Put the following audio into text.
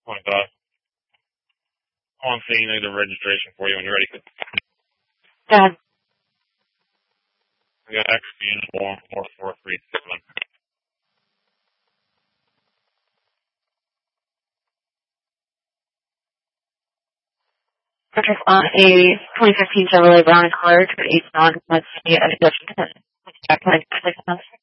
25. On scene, need the registration for you when you're ready. Dad. We got extra uniform 4437. Purchase on a 2015 Chevrolet Brown and Color to 8 non let's see a Washington.